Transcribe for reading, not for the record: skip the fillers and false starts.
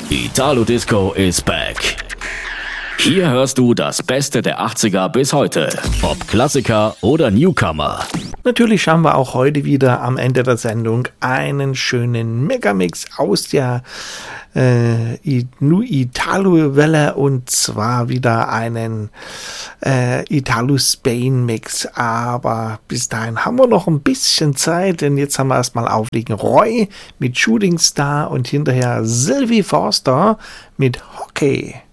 Italo Disco is back. Hier hörst du das Beste der 80er bis heute. Ob Klassiker oder Newcomer. Natürlich haben wir auch heute wieder am Ende der Sendung einen schönen Megamix aus der Italo-Welle, und zwar wieder einen Italo-Spain-Mix. Aber bis dahin haben wir noch ein bisschen Zeit, denn jetzt haben wir erstmal aufliegen Roy mit Shooting Star und hinterher Sylvie Forster mit Hockey.